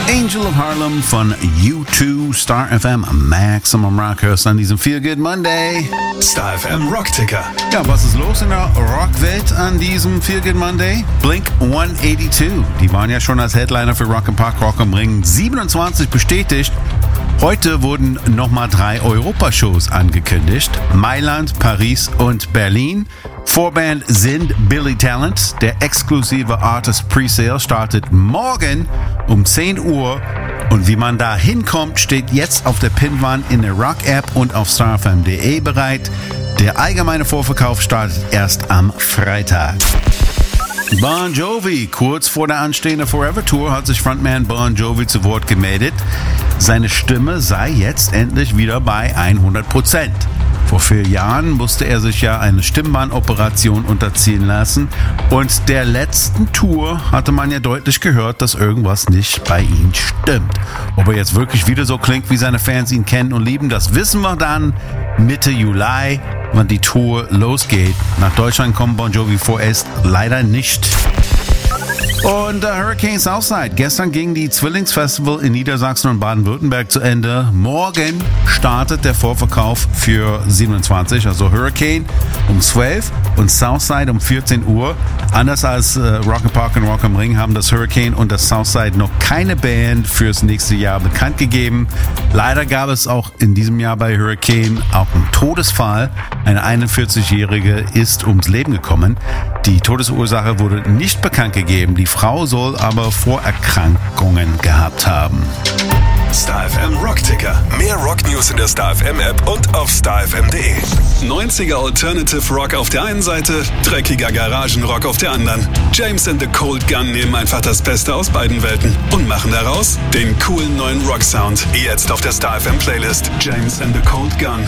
Angel of Harlem von U2, Star FM, Maximum Rock hörst an diesem Feel Good Monday. Star FM Rockticker. Ja, was ist los in der Rockwelt an diesem Feel Good Monday? Blink 182, die waren ja schon als Headliner für Rock im Park, Rock am Ring 27 bestätigt. Heute wurden nochmal 3 Europashows angekündigt. Mailand, Paris und Berlin. Vorband sind Billy Talent. Der exklusive Artist Presale startet morgen um 10 Uhr. Und wie man da hinkommt, steht jetzt auf der Pinwand in der Rock-App und auf starfm.de bereit. Der allgemeine Vorverkauf startet erst am Freitag. Bon Jovi, kurz vor der anstehenden Forever Tour hat sich Frontman Bon Jovi zu Wort gemeldet. Seine Stimme sei jetzt endlich wieder bei 100%. Vor 4 Jahren musste er sich ja eine Stimmbandoperation unterziehen lassen und der letzten Tour hatte man ja deutlich gehört, dass irgendwas nicht bei ihm stimmt. Ob er jetzt wirklich wieder so klingt, wie seine Fans ihn kennen und lieben, das wissen wir dann Mitte Juli, wann die Tour losgeht. Nach Deutschland kommen Bon Jovi vorerst leider nicht. Und Hurricane Southside. Gestern ging die Zwillingsfestival in Niedersachsen und Baden-Württemberg zu Ende. Morgen startet der Vorverkauf für 27, also Hurricane um 12 und Southside um 14 Uhr. Anders als Rock im Park und Rock am Ring haben das Hurricane und das Southside noch keine Band fürs nächste Jahr bekannt gegeben. Leider gab es auch in diesem Jahr bei Hurricane auch einen Todesfall. Eine 41-Jährige ist ums Leben gekommen. Die Todesursache wurde nicht bekannt gegeben. Die Frau soll aber Vorerkrankungen gehabt haben. Star FM Rockticker. Mehr Rock-News in der Star FM App und auf starfm.de. 90er Alternative Rock auf der einen Seite, dreckiger Garagenrock auf der anderen. James and the Cold Gun nehmen einfach das Beste aus beiden Welten und machen daraus den coolen neuen Rock-Sound. Jetzt auf der Star FM Playlist. James and the Cold Gun.